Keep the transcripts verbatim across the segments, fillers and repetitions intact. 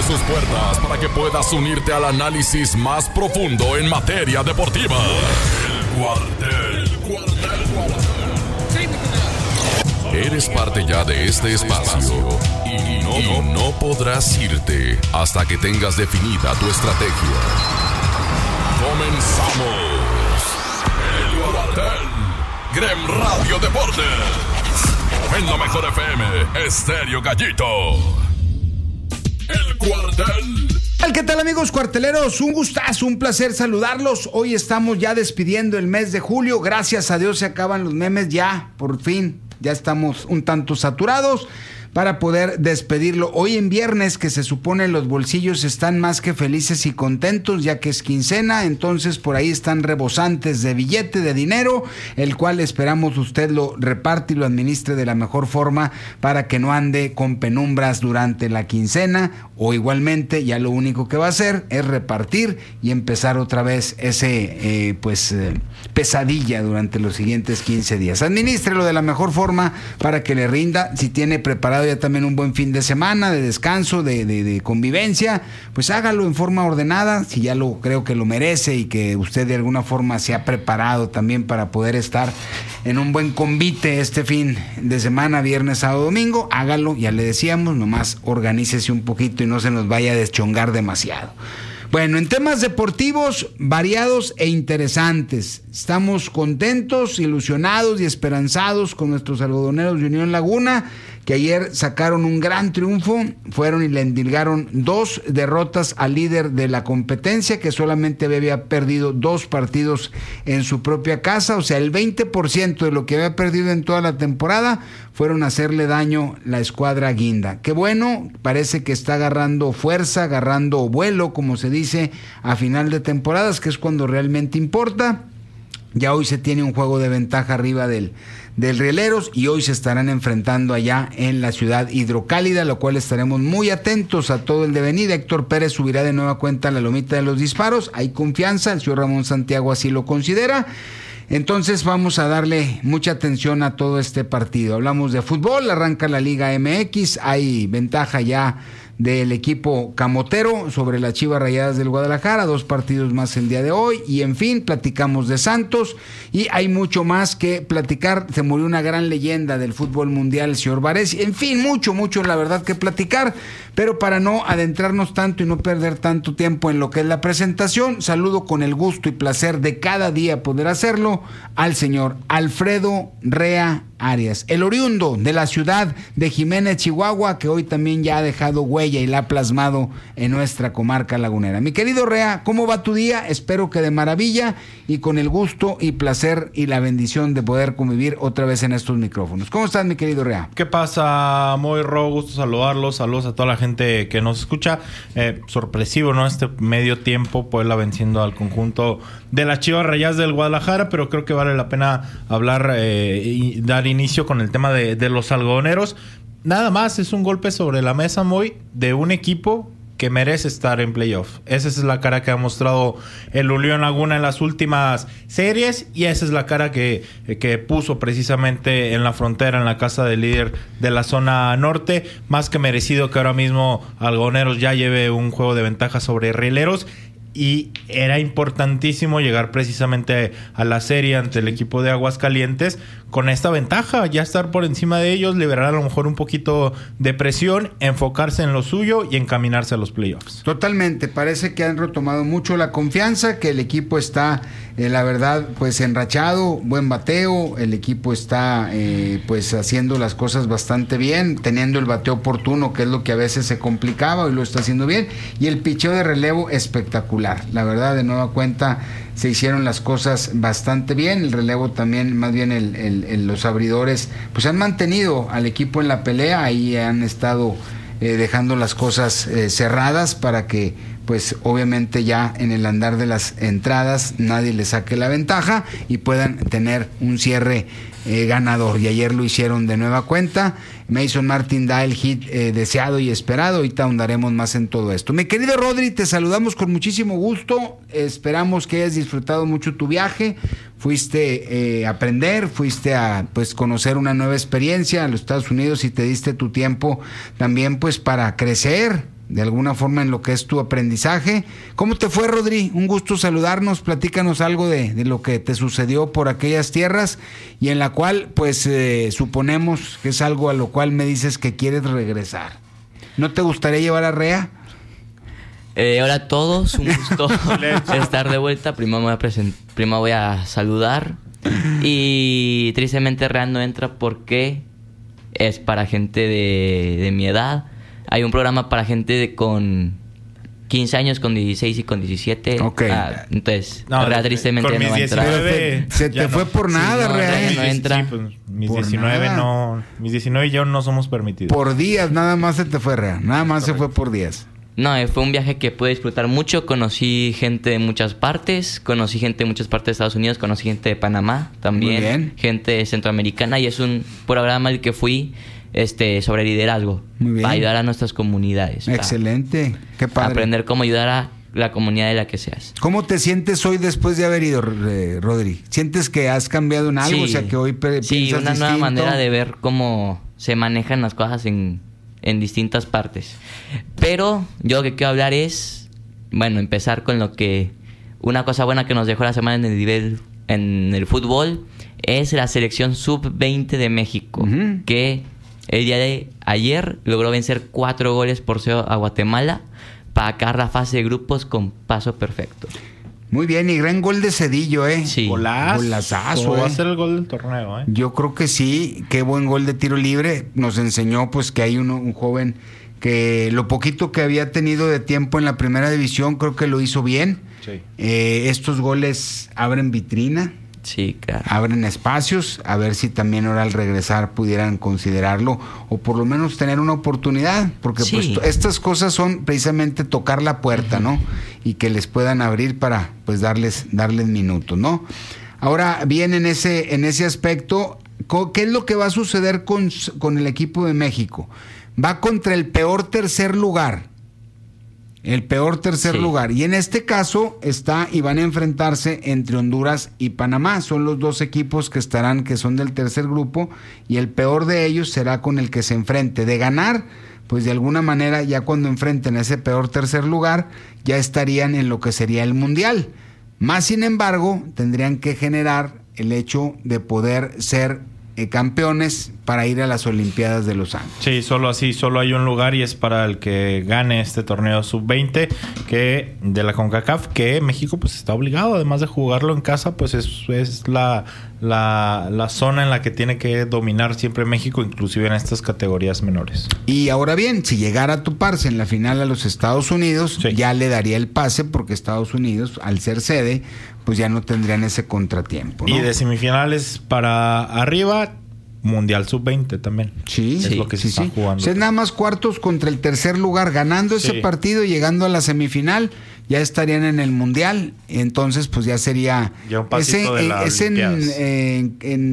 sus puertas para que puedas unirte al análisis más profundo en materia deportiva. El Cuartel, Cuartel, Cuartel. Eres parte ya de este espacio y no, y no podrás irte hasta que tengas definida tu estrategia. Comenzamos. El Cuartel. Grem Radio Deportes. En la mejor F M, Estéreo Gallito. El Cuartel. ¿Qué tal, amigos cuarteleros? Un gustazo, un placer saludarlos. Hoy estamos ya despidiendo el mes de julio. Gracias a Dios se acaban los memes ya, por fin. Ya estamos un tanto saturados para poder despedirlo. Hoy en viernes, que se supone los bolsillos están más que felices y contentos, ya que es quincena, entonces por ahí están rebosantes de billete, de dinero, el cual esperamos usted lo reparte y lo administre de la mejor forma para que no ande con penumbras durante la quincena, o igualmente ya lo único que va a hacer es repartir y empezar otra vez ese eh, pues eh, pesadilla durante los siguientes quince días. Administrelo de la mejor forma para que le rinda. Si tiene preparado ya también un buen fin de semana de descanso, de, de, de convivencia, pues hágalo en forma ordenada, si ya lo creo que lo merece y que usted de alguna forma se ha preparado también para poder estar en un buen convite este fin de semana, viernes, sábado, domingo, hágalo, ya le decíamos, nomás organícese un poquito y no se nos vaya a deschongar demasiado. Bueno, en temas deportivos variados e interesantes, estamos contentos, ilusionados y esperanzados con nuestros algodoneros de Unión Laguna, que ayer sacaron un gran triunfo, fueron y le endilgaron dos derrotas al líder de la competencia, que solamente había perdido dos partidos en su propia casa, o sea, el veinte por ciento de lo que había perdido en toda la temporada fueron a hacerle daño la escuadra guinda. Qué bueno, parece que está agarrando fuerza, agarrando vuelo, como se dice, a final de temporadas, que es cuando realmente importa. Ya hoy se tiene un juego de ventaja arriba del, del Rieleros y hoy se estarán enfrentando allá en la ciudad hidrocálida, lo cual estaremos muy atentos a todo el devenir. Héctor Pérez subirá de nueva cuenta la lomita de los disparos, hay confianza, el señor Ramón Santiago así lo considera. Entonces vamos a darle mucha atención a todo este partido. Hablamos de fútbol, arranca la Liga M X, hay ventaja ya del equipo camotero sobre las Chivas Rayadas del Guadalajara, dos partidos más el día de hoy, y en fin, platicamos de Santos, y hay mucho más que platicar. Se murió una gran leyenda del fútbol mundial, el señor Varese, en fin, mucho, mucho la verdad que platicar, pero para no adentrarnos tanto y no perder tanto tiempo en lo que es la presentación, saludo con el gusto y placer de cada día poder hacerlo al señor Alfredo Rea Arias, el oriundo de la ciudad de Jiménez, Chihuahua, que hoy también ya ha dejado huella y la ha plasmado en nuestra comarca lagunera. Mi querido Rea, ¿cómo va tu día? Espero que de maravilla y con el gusto y placer y la bendición de poder convivir otra vez en estos micrófonos. ¿Cómo estás, mi querido Rea? ¿Qué pasa, Moirro? Gusto saludarlos, saludos a toda la gente que nos escucha. Eh, sorpresivo, ¿no? Este medio tiempo, poderla venciendo al conjunto de las Chivas Rayadas del Guadalajara, pero creo que vale la pena hablar eh, y dar inicio con el tema de, de los algodoneros. Nada más, es un golpe sobre la mesa, Moy, de un equipo que merece estar en playoff. Esa es la cara que ha mostrado el Unión Laguna en las últimas series, y esa es la cara que, que puso precisamente en la frontera, en la casa del líder de la zona norte. Más que merecido que ahora mismo Algodoneros ya lleve un juego de ventaja sobre Rieleros. Y era importantísimo llegar precisamente a la serie ante el equipo de Aguascalientes con esta ventaja, ya estar por encima de ellos, liberar a lo mejor un poquito de presión, enfocarse en lo suyo y encaminarse a los playoffs. Totalmente, parece que han retomado mucho la confianza, que el equipo está, eh, la verdad, pues enrachado, buen bateo, el equipo está eh, pues haciendo las cosas bastante bien, teniendo el bateo oportuno, que es lo que a veces se complicaba, hoy lo está haciendo bien, y el picheo de relevo espectacular. La verdad, de nueva cuenta, se hicieron las cosas bastante bien. El relevo también, más bien el, el, el, los abridores, pues han mantenido al equipo en la pelea. Ahí han estado eh, dejando las cosas eh, cerradas para que, pues obviamente ya en el andar de las entradas nadie le saque la ventaja y puedan tener un cierre eh, ganador. Y ayer lo hicieron de nueva cuenta. Mason Martin da el hit eh, deseado y esperado. Ahorita ahondaremos más en todo esto. Mi querido Rodri, te saludamos con muchísimo gusto. Esperamos que hayas disfrutado mucho tu viaje. Fuiste eh, a aprender, fuiste a pues conocer una nueva experiencia a los Estados Unidos y te diste tu tiempo también pues para crecer, de alguna forma en lo que es tu aprendizaje. ¿Cómo te fue, Rodri? Un gusto saludarnos, platícanos algo de, de lo que te sucedió por aquellas tierras y en la cual pues eh, suponemos que es algo a lo cual me dices que quieres regresar. ¿No te gustaría llevar a Rea? Eh, hola a todos, un gusto estar de vuelta. Primero, me voy a present- primero voy a saludar. Y tristemente Rea no entra porque es para gente de, de mi edad. Hay un programa para gente de con quince años, con dieciséis y con diecisiete. Ok. Ah, entonces, No, Rea tristemente con no mis va a entrar. diecinueve Se te ya fue no. por nada, no, Rea. Rea ¿eh? no entra. Sí, pues, mis Por diecinueve nada. no... Mis diecinueve y yo no somos permitidos. Por días, nada más se te fue, Rea. Nada más se fue por días. No, eh, fue un viaje que pude disfrutar mucho. Conocí gente de muchas partes. Conocí gente de muchas partes de Estados Unidos. Conocí gente de Panamá también. Muy bien. Gente centroamericana. Y es un programa al que fui este, sobre liderazgo. Muy bien. Para ayudar a nuestras comunidades. para Excelente. Qué padre. Aprender cómo ayudar a la comunidad de la que seas. ¿Cómo te sientes hoy después de haber ido, eh, Rodri? ¿Sientes que has cambiado en algo? Sí. O sea, que hoy pe- Sí, piensas una nueva distinto. manera de ver cómo se manejan las cosas en, en distintas partes. Pero yo lo que quiero hablar es, bueno, empezar con lo que... Una cosa buena que nos dejó la semana en el nivel, en el fútbol, es la selección sub veinte de México, Ujú. que el día de ayer logró vencer cuatro goles por cero a Guatemala para acabar la fase de grupos con paso perfecto. Muy bien, y gran gol de Cedillo, ¿eh? Sí. Golazo. Golazazo, Va eh. a ser el gol del torneo, ¿eh? Yo creo que sí, qué buen gol de tiro libre. Nos enseñó pues que hay uno, un joven que lo poquito que había tenido de tiempo en la primera división, creo que lo hizo bien. Sí. Eh, estos goles abren vitrina, Sí, claro. abren espacios, a ver si también ahora al regresar pudieran considerarlo o por lo menos tener una oportunidad, porque Sí. pues t- estas cosas son precisamente tocar la puerta, ¿no? Y que les puedan abrir para pues darles darles minutos, ¿no? Ahora bien, en ese en ese aspecto, co- ¿qué es lo que va a suceder con, s- con el equipo de México? Va contra el peor tercer lugar. El peor tercer Sí. lugar. Y en este caso está y van a enfrentarse entre Honduras y Panamá. Son los dos equipos que estarán, que son del tercer grupo, y el peor de ellos será con el que se enfrente. De ganar, pues de alguna manera, ya cuando enfrenten a ese peor tercer lugar, ya estarían en lo que sería el Mundial. Más sin embargo, tendrían que generar el hecho de poder ser eh, campeones para ir a las Olimpiadas de Los Ángeles. Sí, solo así, solo hay un lugar y es para el que gane este torneo sub veinte que de la CONCACAF, que México pues está obligado, además de jugarlo en casa, pues es, es la, la, la zona en la que tiene que dominar siempre México, inclusive en estas categorías menores. Y ahora bien, si llegara a toparse en la final a los Estados Unidos, Sí. ya le daría el pase porque Estados Unidos, al ser sede, pues ya no tendrían ese contratiempo, ¿no? Y de semifinales para arriba, Mundial sub veinte también. Sí, Es sí, lo que se sí, está sí. jugando. O sea, es nada más cuartos contra el tercer lugar. Ganando ese Sí. partido y llegando a la semifinal, ya estarían en el Mundial. Entonces, pues ya sería... Ya un pasito de ese, las es en, Olimpiadas. en,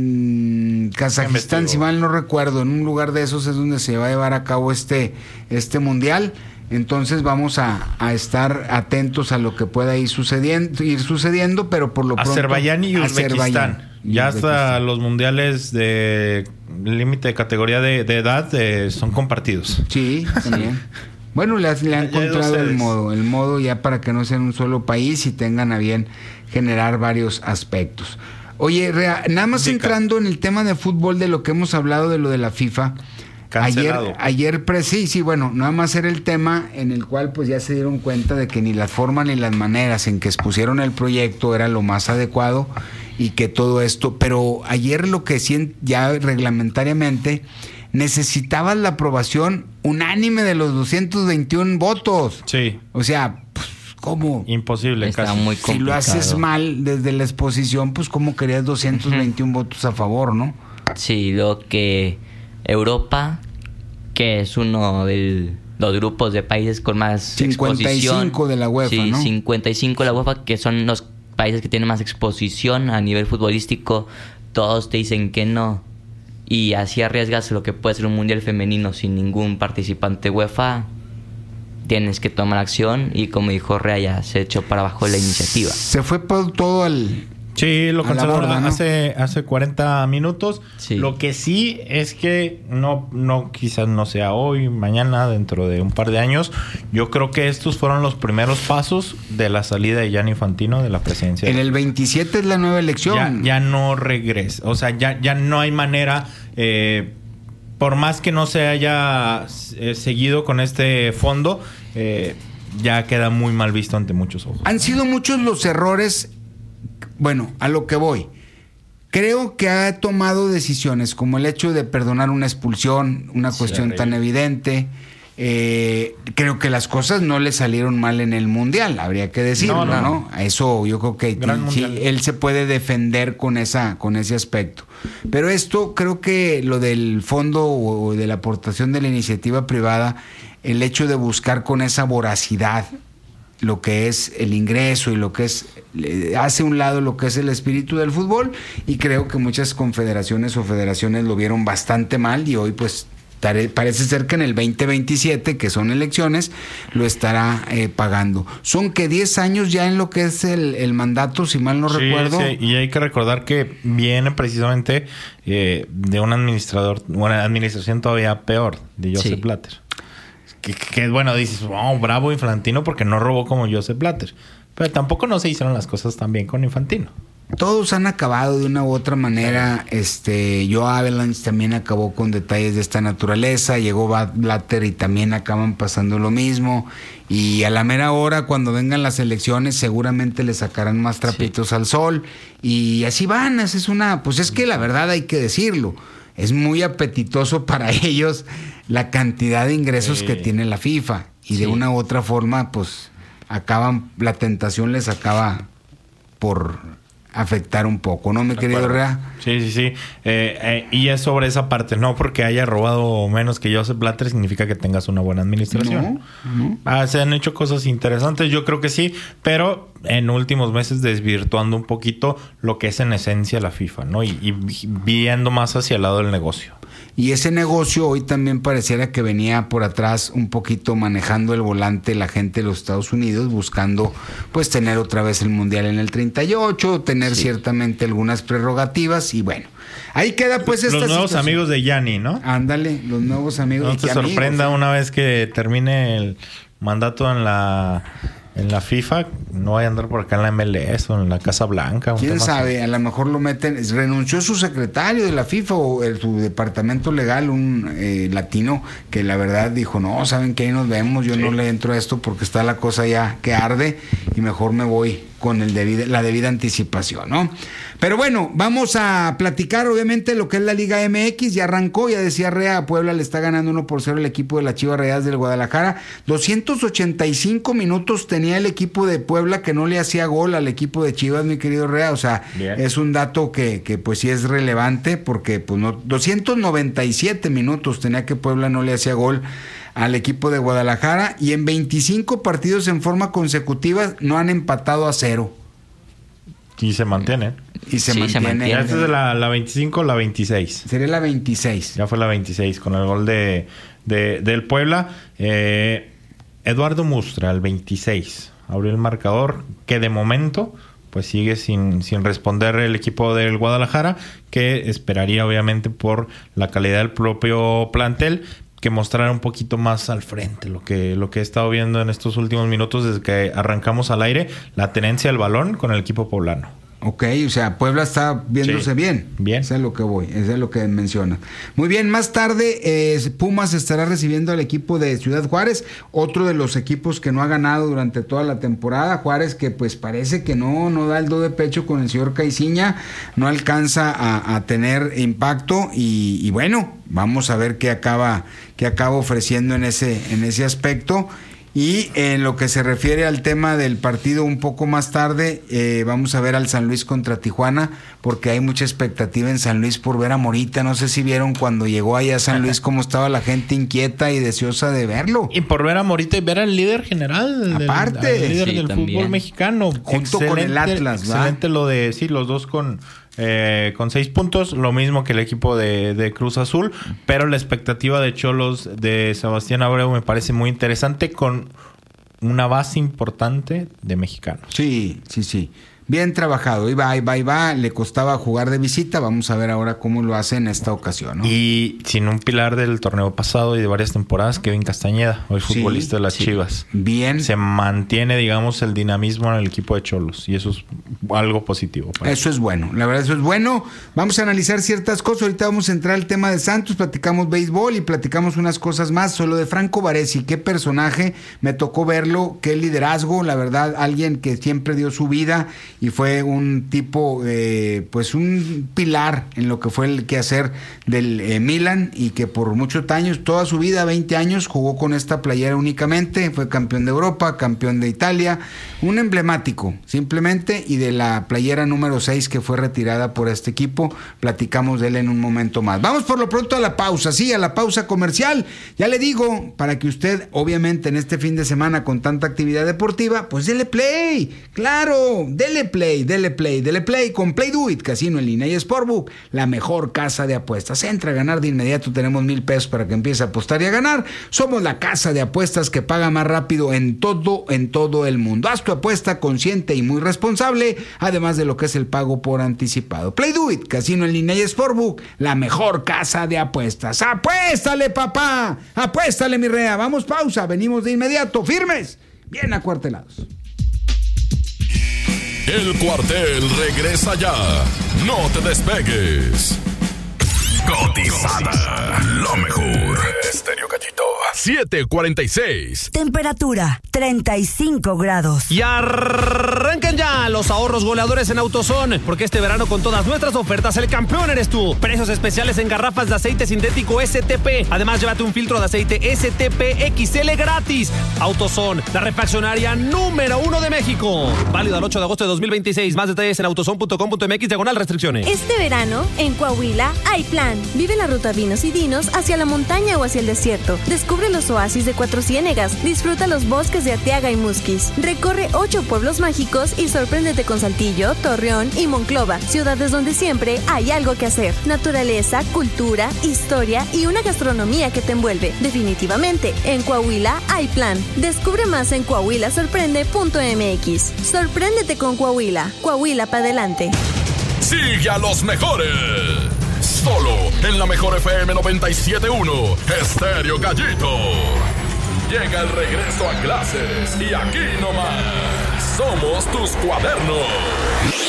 en Kazajistán, Investigó. si mal no recuerdo. En un lugar de esos es donde se va a llevar a cabo este, este Mundial. Entonces vamos a, a estar atentos a lo que pueda ir sucediendo, ir sucediendo, pero por lo pronto... Azerbaiyán y Uzbekistán. Azerbaiyán y Ya hasta Uzbekistán. los mundiales de límite de categoría de, de edad eh, son compartidos. Sí, también. Bueno, le, le han Ya hay dos encontrado el sedes. modo, el modo ya para que no sean un solo país y tengan a bien generar varios aspectos. Oye, Rea, nada más Dica. entrando en el tema de fútbol, de lo que hemos hablado, de lo de la FIFA. Cancelado. Ayer, ayer pre- sí, sí, bueno, nada más era el tema en el cual pues ya se dieron cuenta de que ni la forma ni las maneras en que expusieron el proyecto era lo más adecuado y que todo esto, pero ayer lo que sí ya reglamentariamente necesitabas la aprobación unánime de los doscientos veintiún votos. Sí, O sea, pues, ¿cómo? imposible Está casi. muy Si complicado. lo haces mal desde la exposición, pues ¿cómo querías doscientos veintiún votos a favor, no? Sí, lo que Europa, que es uno de los grupos de países con más cincuenta y exposición. cinco de la UEFA, sí, ¿no? cincuenta y cinco de la UEFA, que son los países que tienen más exposición a nivel futbolístico. Todos te dicen que no. Y así arriesgas lo que puede ser un mundial femenino sin ningún participante UEFA. Tienes que tomar acción y como dijo Rea, ya se echó para abajo la iniciativa. Se fue por todo al Sí, lo a la cancelaron borda, ¿no? hace, hace cuarenta minutos. Sí. Lo que sí es que no, no, quizás no sea hoy, mañana, dentro de un par de años. Yo creo que estos fueron los primeros pasos de la salida de Gianni Infantino de la presidencia. En el veintisiete es la nueva elección. Ya, ya no regresa. O sea, ya, ya no hay manera. Eh, por más que no se haya eh, seguido con este fondo, eh, ya queda muy mal visto ante muchos ojos. Han sido muchos los errores. Bueno, a lo que voy. Creo que ha tomado decisiones como el hecho de perdonar una expulsión, una Sí, cuestión Rey. tan evidente. Eh, creo que las cosas no le salieron mal en el Mundial, habría que decirlo, ¿no? No, ¿no? no. Eso yo creo que Gran sí, Mundial. él se puede defender con esa, con ese aspecto. Pero esto, creo que lo del fondo o de la aportación de la iniciativa privada, el hecho de buscar con esa voracidad lo que es el ingreso y lo que es, le hace a un lado lo que es el espíritu del fútbol, y creo que muchas confederaciones o federaciones lo vieron bastante mal, y hoy pues tare, parece ser que en el veinte veintisiete, que son elecciones, lo estará eh, pagando. Son que diez años ya en lo que es el, el mandato, si mal no Sí, recuerdo. sí, y hay que recordar que viene precisamente eh, de un administrador, una administración todavía peor, de Joseph Sí. Blatter. Que, que bueno, dices, oh, bravo Infantino porque no robó como Joseph Blatter. Pero tampoco no se hicieron las cosas tan bien con Infantino. Todos han acabado de una u otra manera. Este, Joe Avalanche también acabó con detalles de esta naturaleza. Llegó Blatter y también acaban pasando lo mismo. Y a la mera hora, cuando vengan las elecciones, seguramente le sacarán más trapitos sí. al sol. Y así van. Es una, pues es que la verdad hay que decirlo. Es muy apetitoso para ellos la cantidad de ingresos sí. que tiene la FIFA. Y sí. de una u otra forma, pues acaban, la tentación les acaba por afectar un poco, ¿no, mi querido Rea? Sí, sí, sí. Eh, eh, y es sobre esa parte. No porque haya robado menos que Joseph Blatter significa que tengas una buena administración. No, no. Ah, se han hecho cosas interesantes, yo creo que sí, pero en últimos meses desvirtuando un poquito lo que es en esencia la FIFA, ¿no? Y, y viendo más hacia el lado del negocio. Y ese negocio hoy también pareciera que venía por atrás un poquito manejando el volante la gente de los Estados Unidos, buscando pues tener otra vez el Mundial en el treinta y ocho, tener sí. ciertamente algunas prerrogativas, y bueno, ahí queda pues esta Los nuevos situación. Amigos de Gianni, ¿no? Ándale, los nuevos amigos. No te sorprenda amigos? Una vez que termine el mandato en la... En la FIFA, no vaya a andar por acá en la M L S o en la Casa Blanca. ¿Quién sabe? A lo mejor lo meten. Renunció su secretario de la FIFA o el, su departamento legal, un eh, latino, que la verdad dijo, no, ¿saben qué? Ahí nos vemos, yo sí. no le entro a esto porque está la cosa ya que arde y mejor me voy con el debido, la debida anticipación, ¿no? Pero bueno, vamos a platicar obviamente lo que es la Liga M X. Ya arrancó, ya decía Rea, a Puebla le está ganando uno por cero el equipo de las Chivas Rayadas del Guadalajara. doscientos ochenta y cinco minutos tenía el equipo de Puebla que no le hacía gol al equipo de Chivas, mi querido Rea. O sea, bien. Es un dato que, que pues sí es relevante porque pues no, doscientos noventa y siete minutos tenía que Puebla no le hacía gol al equipo de Guadalajara, y en veinticinco partidos en forma consecutiva no han empatado a cero. Y se mantiene. Y se sí, mantiene. Se mantiene. Ya esta es la, la veinticinco o la veintiséis. Sería la veintiséis. Ya fue la veintiséis con el gol de, de del Puebla. Eh, Eduardo Mustra, el veintiséis. Abrió el marcador, que de momento pues sigue sin, sin responder el equipo del Guadalajara, que esperaría obviamente por la calidad del propio plantel que mostrara un poquito más al frente lo que, lo que he estado viendo en estos últimos minutos desde que arrancamos al aire, la tenencia del balón con el equipo poblano. Ok, o sea, Puebla está viéndose sí, bien. Bien. Eso es lo que voy, eso es lo que menciona. Muy bien, más tarde eh, Pumas estará recibiendo al equipo de Ciudad Juárez, otro de los equipos que no ha ganado durante toda la temporada. Juárez que pues parece que no, no da el do de pecho con el señor Caiciña, no alcanza a, a tener impacto y, y bueno, vamos a ver qué acaba, qué acaba ofreciendo en ese, en ese aspecto. Y en lo que se refiere al tema del partido un poco más tarde, eh, vamos a ver al San Luis contra Tijuana, porque hay mucha expectativa en San Luis por ver a Morita. No sé si vieron cuando llegó allá a San Luis cómo estaba la gente inquieta y deseosa de verlo. Y por ver a Morita y ver al líder general. Aparte. Del, al líder sí, del también. fútbol mexicano. Junto excelente, con el Atlas, ¿va? Excelente lo de, sí, los dos con... Eh, con seis puntos, lo mismo que el equipo de, de Cruz Azul, pero la expectativa de Cholos de Sebastián Abreu me parece muy interesante, con una base importante de mexicanos. Sí, sí, sí. Bien trabajado, iba, iba, iba, le costaba jugar de visita, vamos a ver ahora cómo lo hace en esta ocasión, ¿no? Y sin un pilar del torneo pasado y de varias temporadas, Kevin Castañeda, hoy Sí, futbolista de las sí. Chivas. Bien. Se mantiene, digamos, el dinamismo en el equipo de Cholos y eso es algo positivo. para Eso es bueno, la verdad eso es bueno. Vamos a analizar ciertas cosas, ahorita vamos a entrar al tema de Santos, platicamos béisbol y platicamos unas cosas más, solo de Franco Baresi, qué personaje, me tocó verlo, qué liderazgo, la verdad, alguien que siempre dio su vida y fue un tipo, eh, pues un pilar en lo que fue el quehacer del eh, Milan y que por muchos años, toda su vida, veinte años, jugó con esta playera únicamente, fue campeón de Europa, campeón de Italia, un emblemático, simplemente, y de la playera número seis que fue retirada por este equipo, platicamos de él en un momento más. Vamos por lo pronto a la pausa, sí, a la pausa comercial, ya le digo, para que usted, obviamente en este fin de semana con tanta actividad deportiva, pues dele play, claro, dele play, dele play, dele play con Play Do It, casino en línea y Sportbook, la mejor casa de apuestas. Entra a ganar de inmediato, tenemos mil pesos para que empiece a apostar y a ganar. Somos la casa de apuestas que paga más rápido en todo, en todo el mundo. Haz tu apuesta consciente y muy responsable, además de lo que es el pago por anticipado. Play Do It, casino en línea y Sportbook, la mejor casa de apuestas. ¡Apuéstale, papá! ¡Apuéstale, mi rea! Vamos, pausa, venimos de inmediato, firmes, bien acuartelados. El cuartel regresa ya. No te despegues. Cotizada. Lo mejor. Estéreo Gallito. siete cuarenta y seis. Temperatura treinta y cinco grados. Y arranquen ya los ahorros goleadores en AutoZone, porque este verano con todas nuestras ofertas el campeón eres tú. Precios especiales en garrafas de aceite sintético S T P. Además, llévate un filtro de aceite S T P X L gratis. AutoZone, la refaccionaria número uno de México. Válido al ocho de agosto de dos mil veintiséis. Más detalles en autozone punto com punto m x diagonal restricciones. Este verano, en Coahuila, hay plan. Vive la ruta Vinos y Dinos hacia la montaña o hacia el desierto. Descubre los oasis de Cuatro Ciénegas. Disfruta los bosques de Arteaga y Musquis. Recorre ocho pueblos mágicos y sorpréndete con Saltillo, Torreón y Monclova, ciudades donde siempre hay algo que hacer. Naturaleza, cultura, historia y una gastronomía que te envuelve. Definitivamente, en Coahuila hay plan. Descubre más en coahuila sorprende punto m x. Sorpréndete con Coahuila. Coahuila para adelante. Sigue a los mejores. Solo en la mejor F M noventa y siete punto uno. Estéreo Gallito. Llega el regreso a clases y aquí nomás somos tus cuadernos.